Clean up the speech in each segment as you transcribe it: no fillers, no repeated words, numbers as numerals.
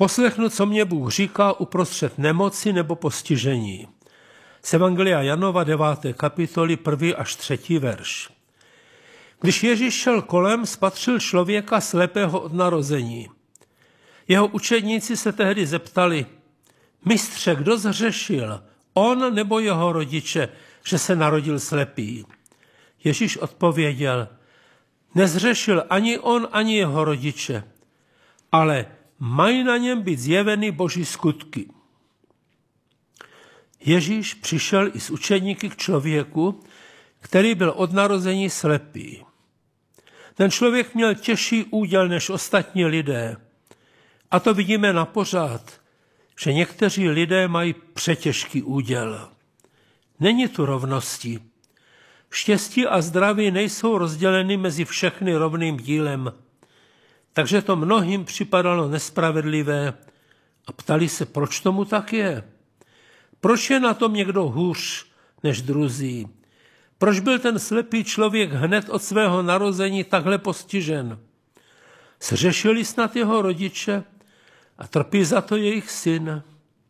Poslechnu, co mě Bůh říká uprostřed nemoci nebo postižení. Z Evangelia Janova 9. kapitoly 1. až 3. verš. Když Ježíš šel kolem, spatřil člověka slepého od narození. Jeho učedníci se tehdy zeptali: Mistře, kdo zhřešil, on nebo jeho rodiče, že se narodil slepý? Ježíš odpověděl: Nezhřešil ani on, ani jeho rodiče, ale mají na něm být zjeveny Boží skutky. Ježíš přišel i s učedníky k člověku, který byl od narození slepý. Ten člověk měl těžší úděl než ostatní lidé. A to vidíme na pořád, že někteří lidé mají přetěžký úděl. Není tu rovnosti. Štěstí a zdraví nejsou rozděleny mezi všechny rovným dílem. Takže to mnohým připadalo nespravedlivé a ptali se, proč tomu tak je. Proč je na tom někdo hůř než druzí? Proč byl ten slepý člověk hned od svého narození takhle postižen? Zřešili snad jeho rodiče a trpí za to jejich syn?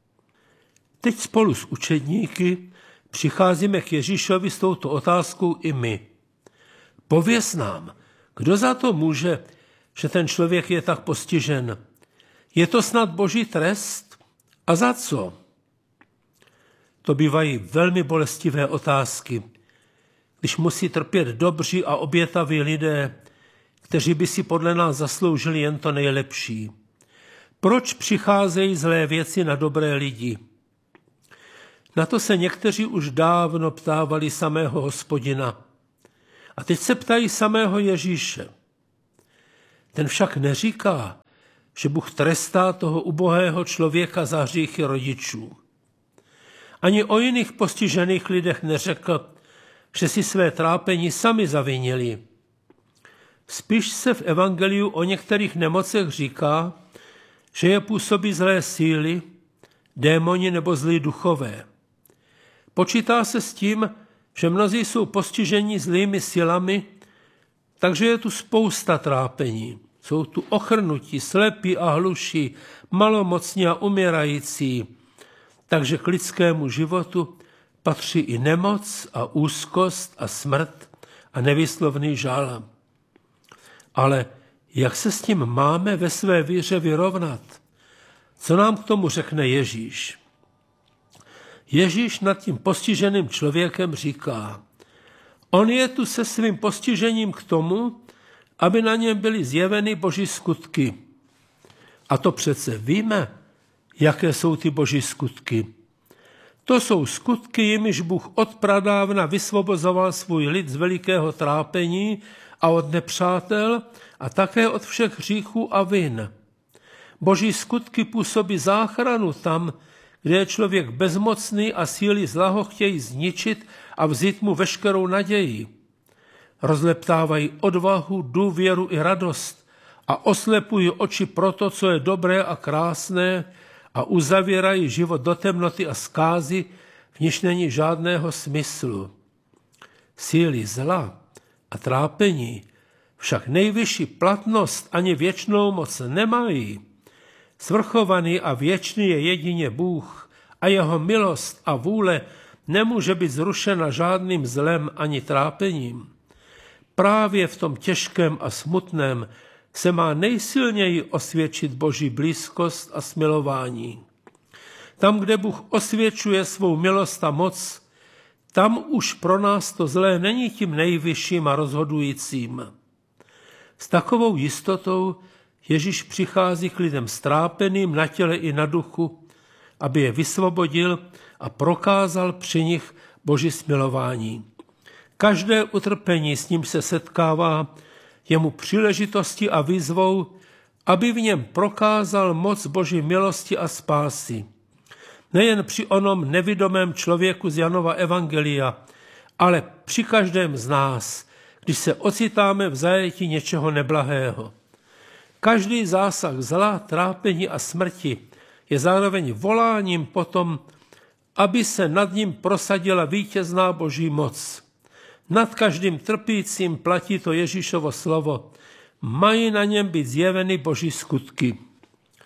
Teď spolu s učedníky přicházíme k Ježíšovi s touto otázkou i my. Pověz nám, kdo za to může, že ten člověk je tak postižen? Je to snad Boží trest? A za co? To bývají velmi bolestivé otázky, když musí trpět dobří a obětaví lidé, kteří by si podle nás zasloužili jen to nejlepší. Proč přicházejí zlé věci na dobré lidi? Na to se někteří už dávno ptávali samého Hospodina. A teď se ptají samého Ježíše. Ten však neříká, že Bůh trestá toho ubohého člověka za hříchy rodičů. Ani o jiných postižených lidech neřekl, že si své trápení sami zavinili. Spíš se v evangeliu o některých nemocech říká, že je působí zlé síly, démoni nebo zlí duchové. Počítá se s tím, že mnozí jsou postiženi zlými silami, takže je tu spousta trápení. Jsou tu ochrnutí, slepí a hluší, malomocní a umírající. Takže k lidskému životu patří i nemoc a úzkost a smrt a nevyslovný žál. Ale jak se s tím máme ve své víře vyrovnat? Co nám k tomu řekne Ježíš? Ježíš nad tím postiženým člověkem říká: On je tu se svým postižením k tomu, aby na něm byly zjeveny Boží skutky. A to přece víme, jaké jsou ty Boží skutky. To jsou skutky, jimiž Bůh od pradávna vysvobozoval svůj lid z velikého trápení a od nepřátel a také od všech hříchů a vin. Boží skutky působí záchranu tam, kde je člověk bezmocný a síly zla ho chtějí zničit a vzít mu veškerou naději. Rozleptávají odvahu, důvěru i radost a oslepují oči pro to, co je dobré a krásné, a uzavírají život do temnoty a zkázy, v níž není žádného smyslu. Síly zla a trápení však nejvyšší platnost ani věčnou moc nemají. Svrchovaný a věčný je jedině Bůh a jeho milost a vůle nemůže být zrušena žádným zlem ani trápením. Právě v tom těžkém a smutném se má nejsilněji osvědčit Boží blízkost a smilování. Tam, kde Bůh osvědčuje svou milost a moc, tam už pro nás to zlé není tím nejvyšším a rozhodujícím. S takovou jistotou Ježíš přichází k lidem strápeným na těle i na duchu, aby je vysvobodil a prokázal při nich Boží smilování. Každé utrpení, s ním se setkává, je mu příležitostí a výzvou, aby v něm prokázal moc Boží milosti a spásy. Nejen při onom nevidomém člověku z Janova evangelia, ale při každém z nás, když se ocitáme v zajetí něčeho neblahého. Každý zásah zla, trápení a smrti je zároveň voláním potom, aby se nad ním prosadila vítězná Boží moc. Nad každým trpícím platí to Ježíšovo slovo. Mají na něm být zjeveny Boží skutky.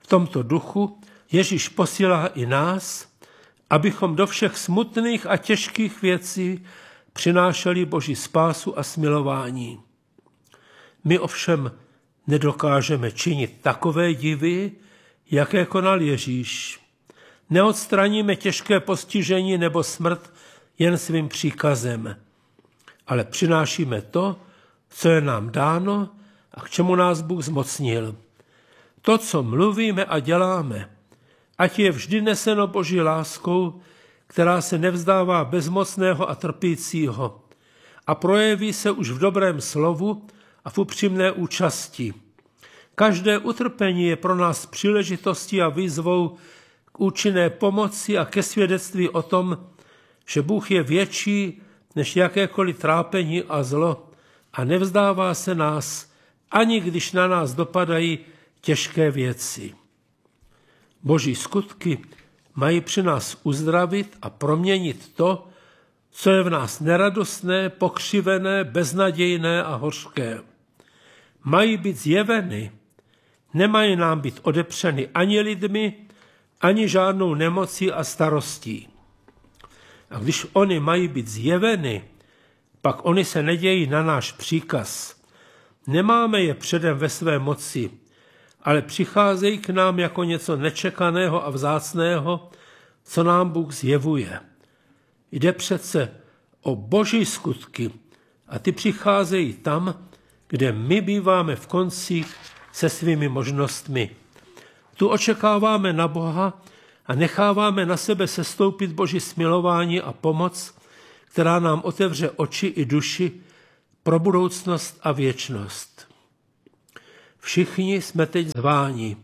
V tomto duchu Ježíš posílá i nás, abychom do všech smutných a těžkých věcí přinášeli Boží spásu a smilování. My ovšem nedokážeme činit takové divy, jaké konal Ježíš. Neodstraníme těžké postižení nebo smrt jen svým příkazem, ale přinášíme to, co je nám dáno a k čemu nás Bůh zmocnil. To, co mluvíme a děláme, ať je vždy neseno Boží láskou, která se nevzdává bezmocného a trpícího a projeví se už v dobrém slovu a v upřímné účasti. Každé utrpení je pro nás příležitostí a výzvou k účinné pomoci a ke svědectví o tom, že Bůh je větší než jakékoliv trápení a zlo a nevzdává se nás, ani když na nás dopadají těžké věci. Boží skutky mají při nás uzdravit a proměnit to, co je v nás neradostné, pokřivené, beznadějné a hořké. Mají být zjeveny, nemají nám být odepřeny ani lidmi, ani žádnou nemocí a starostí. A když oni mají být zjeveny, pak oni se nedějí na náš příkaz. Nemáme je předem ve své moci, ale přicházejí k nám jako něco nečekaného a vzácného, co nám Bůh zjevuje. Jde přece o Boží skutky a ty přicházejí tam, kde my býváme v koncích se svými možnostmi. Tu očekáváme na Boha a necháváme na sebe sestoupit Boží smilování a pomoc, která nám otevře oči i duši pro budoucnost a věčnost. Všichni jsme teď zváni.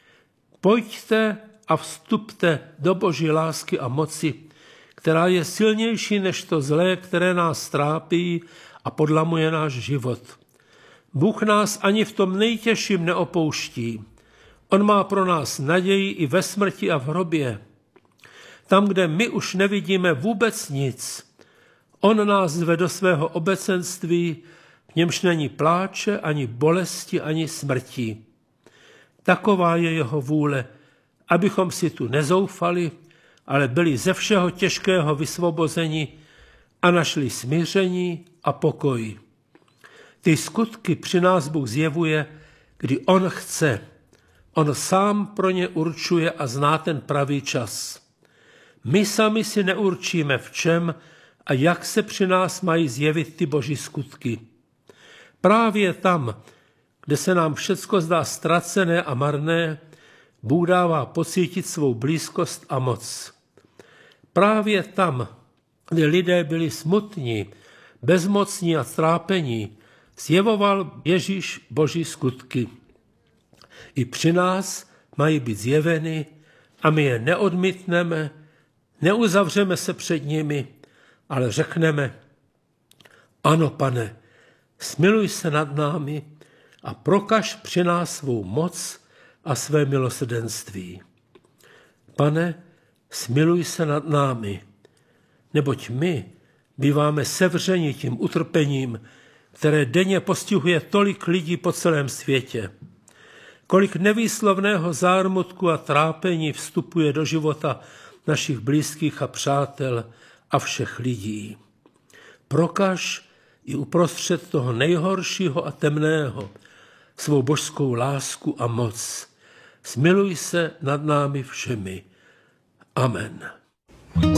Pojďte a vstupte do Boží lásky a moci, která je silnější než to zlé, které nás trápí a podlamuje náš život. Bůh nás ani v tom nejtěžším neopouští. On má pro nás naději i ve smrti a v hrobě. Tam, kde my už nevidíme vůbec nic, on nás zve do svého obecenství, v němž není pláče, ani bolesti, ani smrti. Taková je jeho vůle, abychom si tu nezoufali, ale byli ze všeho těžkého vysvobozeni a našli smíření a pokoj. Ty skutky při nás Bůh zjevuje, kdy on chce. On sám pro ně určuje a zná ten pravý čas. My sami si neurčíme, v čem a jak se při nás mají zjevit ty Boží skutky. Právě tam, kde se nám všecko zdá ztracené a marné, Bůh dává pocítit svou blízkost a moc. Právě tam, kde lidé byli smutní, bezmocní a trápení, zjevoval Ježíš Boží skutky. I při nás mají být zjeveny a my je neodmítneme, neuzavřeme se před nimi, ale řekneme: ano, Pane, smiluj se nad námi a prokaž při nás svou moc a své milosrdenství. Pane, smiluj se nad námi, neboť my býváme sevřeni tím utrpením, které denně postihuje tolik lidí po celém světě. Kolik nevýslovného zármutku a trápení vstupuje do života našich blízkých a přátel a všech lidí. Prokaž i uprostřed toho nejhoršího a temného svou božskou lásku a moc. Smiluj se nad námi všemi. Amen.